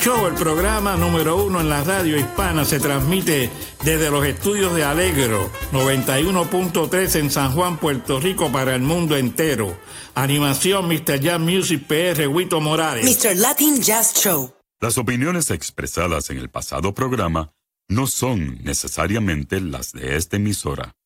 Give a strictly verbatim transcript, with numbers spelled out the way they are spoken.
Show, el programa número uno en la radio hispana, se transmite desde los estudios de Alegro, noventa y uno punto tres en San Juan, Puerto Rico, para el mundo entero. Animación, mister Jazz Music P R, Huito Morales. mister Latin Jazz Show. Las opiniones expresadas en el pasado programa no son necesariamente las de esta emisora.